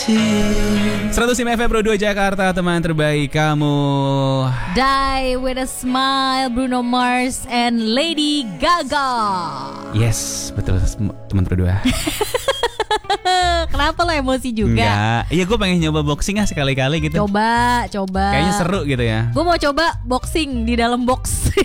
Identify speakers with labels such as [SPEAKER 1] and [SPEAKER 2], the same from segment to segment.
[SPEAKER 1] 105 FM Pro 2 Jakarta, teman terbaik kamu.
[SPEAKER 2] Die with a Smile, Bruno Mars and Lady Gaga.
[SPEAKER 1] Yes, betul teman Pro 2.
[SPEAKER 2] Kenapa lo emosi juga?
[SPEAKER 1] Enggak, iya gue pengen nyoba boxing sekali-kali gitu.
[SPEAKER 2] Coba.
[SPEAKER 1] Kayaknya seru gitu ya.
[SPEAKER 2] Gue mau coba boxing di dalam box.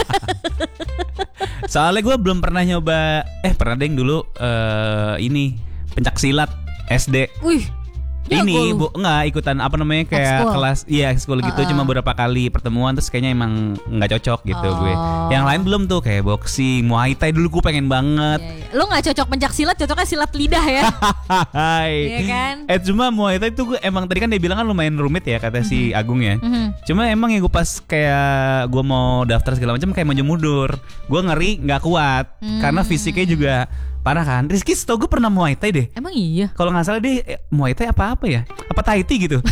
[SPEAKER 1] Soalnya gue belum pernah nyoba. Pernah deh dulu ini pencaksilat SD.
[SPEAKER 2] Wih.
[SPEAKER 1] Ini enggak ikutan apa namanya kayak
[SPEAKER 2] Ekskul.
[SPEAKER 1] kelas, iya ekskul gitu, cuma beberapa kali pertemuan terus kayaknya emang nggak cocok gitu gue. Yang lain belum tuh kayak boxing, Muay Thai dulu gue pengen banget.
[SPEAKER 2] Iya. Lo nggak cocok pencaksilat, cocoknya silat lidah ya. Iya kan?
[SPEAKER 1] Cuma Muay Thai tuh gue emang tadi kan dia bilang kan lumayan rumit ya kata si Agung ya. Cuma emang ya gue pas kayak gue mau daftar segala macam kayak maju mundur, gue ngeri nggak kuat karena fisiknya juga parah kan. Rizky setau gue pernah Muay Thai deh.
[SPEAKER 2] Emang iya?
[SPEAKER 1] Kalau nggak salah deh Muay Thai apa ya? Apa Thai Tea gitu?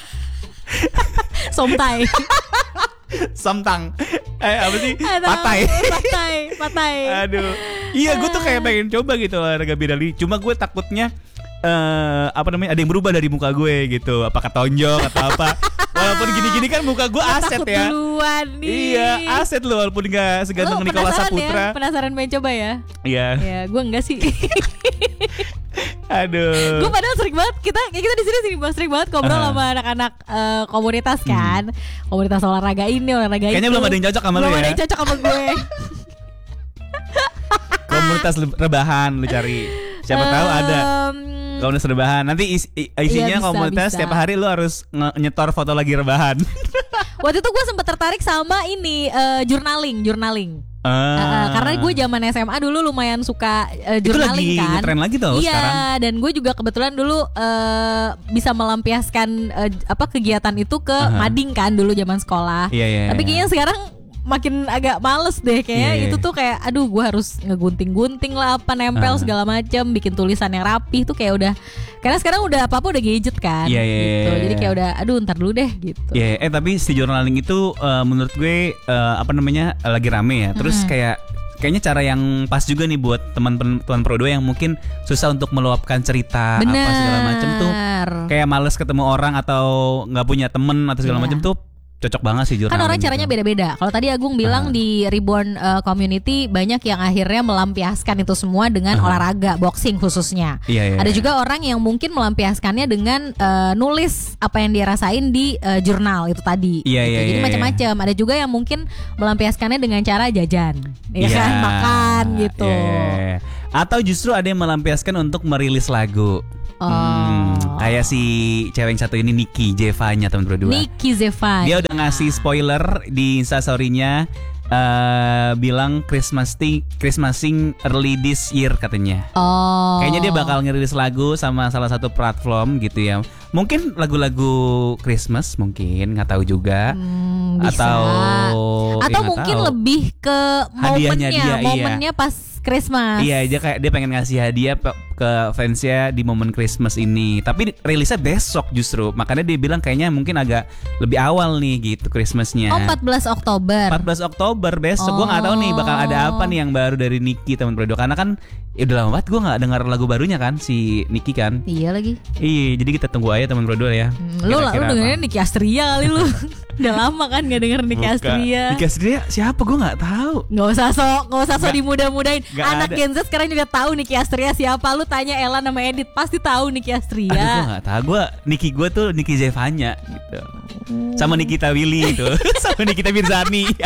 [SPEAKER 2] Somtai.
[SPEAKER 1] Somtang. Apa sih? Patai. Aduh. Iya gue tuh kayak pengen coba gitu olahraga bela diri. Cuma gue takutnya apa namanya ada yang berubah dari muka gue gitu. Apakah tonjok atau apa? Walaupun gini-gini kan muka gue aset
[SPEAKER 2] takut
[SPEAKER 1] ya.
[SPEAKER 2] Duluan nih.
[SPEAKER 1] Iya aset loh walaupun gak seganteng Nicholas Saputra.
[SPEAKER 2] Penasaran pengen coba ya?
[SPEAKER 1] Iya.
[SPEAKER 2] Ya gue enggak sih.
[SPEAKER 1] Aduh.
[SPEAKER 2] Gue padahal sering banget kita di sini sering banget ngobrol sama anak-anak komunitas kan. Komunitas olahraga ini, olahraga
[SPEAKER 1] Kayaknya
[SPEAKER 2] itu.
[SPEAKER 1] belum ada yang cocok sama lu ya.
[SPEAKER 2] Belum ada yang cocok sama gue.
[SPEAKER 1] Komunitas rebahan lu cari. Siapa tahu ada. Komunitas rebahan. Nanti isinya
[SPEAKER 2] Iya,
[SPEAKER 1] komunitas
[SPEAKER 2] bisa.
[SPEAKER 1] setiap hari lu harus nyetor foto lagi rebahan.
[SPEAKER 2] Waktu itu gue sempat tertarik sama ini journaling. Karena gue zaman SMA dulu lumayan suka journaling.
[SPEAKER 1] Itu lagi
[SPEAKER 2] kan.
[SPEAKER 1] ngetren lagi tau
[SPEAKER 2] iya,
[SPEAKER 1] sekarang.
[SPEAKER 2] dan gue juga kebetulan dulu bisa melampiaskan kegiatan itu ke mading kan dulu zaman sekolah.
[SPEAKER 1] Iya.
[SPEAKER 2] Tapi kayaknya sekarang makin agak males deh kayaknya. Itu tuh kayak aduh gue harus ngegunting-gunting lah apa nempel segala macem, bikin tulisan yang rapih tuh kayak udah, karena sekarang udah apa-apa udah gadget kan.
[SPEAKER 1] Iya.
[SPEAKER 2] Gitu. Jadi kayak udah aduh ntar dulu deh gitu.
[SPEAKER 1] Iya, tapi si journaling itu menurut gue apa namanya lagi rame ya. Terus kayaknya cara yang pas juga nih buat teman-teman Pro 2 yang mungkin susah untuk meluapkan cerita apa segala macam tuh. Kayak males ketemu orang atau nggak punya temen atau segala macam tuh. Cocok banget sih journaling.
[SPEAKER 2] Kan orang caranya beda-beda. Kalau tadi Agung bilang di Reborn Community banyak yang akhirnya melampiaskan itu semua dengan olahraga, boxing khususnya.
[SPEAKER 1] Iya.
[SPEAKER 2] Ada juga orang yang mungkin melampiaskannya dengan nulis apa yang dia rasain di jurnal itu tadi.
[SPEAKER 1] Iya.
[SPEAKER 2] Jadi macam-macam. Ada juga yang mungkin melampiaskannya dengan cara jajan, ya kan, makan gitu.
[SPEAKER 1] Iya. Atau justru ada yang melampiaskan untuk merilis lagu. Kayak si cewek yang satu ini Niki Zevanya teman Pro 2.
[SPEAKER 2] Niki Zevanya.
[SPEAKER 1] Dia udah ngasih spoiler di Instastory-nya, bilang Christmasing early this year katanya. Kayaknya dia bakal ngerilis lagu sama salah satu platform gitu ya. Mungkin lagu-lagu Christmas mungkin, nggak tahu juga.
[SPEAKER 2] Bisa. Atau mungkin
[SPEAKER 1] tahu.
[SPEAKER 2] Lebih ke
[SPEAKER 1] Hadiahnya
[SPEAKER 2] momennya pas Christmas.
[SPEAKER 1] Iya, dia pengen ngasih hadiah ke fansnya di momen Christmas ini. Tapi rilisnya besok justru. Makanya dia bilang kayaknya mungkin agak lebih awal nih gitu Christmasnya.
[SPEAKER 2] 14 Oktober.
[SPEAKER 1] 14 Oktober besok. Gue gak tahu nih bakal ada apa nih yang baru dari Niki teman Pro 2. Karena kan ya udah lama banget gue gak dengar lagu barunya kan si Niki kan.
[SPEAKER 2] Iya lagi.
[SPEAKER 1] Iya, jadi kita tunggu aja teman Pro 2 ya.
[SPEAKER 2] Lu dengerin Niki Astria kali lu. Udah lama kan gak denger Niki Astria.
[SPEAKER 1] Niki Astria siapa gue gak tahu.
[SPEAKER 2] Gak usah sok dimudah-mudahin. Anak
[SPEAKER 1] ada.
[SPEAKER 2] Gen Z sekarang juga tahu Niki Astria siapa. Lu tanya Ella sama Edit pasti tahu Niki Astria.
[SPEAKER 1] Aduh gue gak tahu. Niki gue tuh Niki Zevanya gitu. Sama Nikita Willy itu. Sama Nikita Mirzani.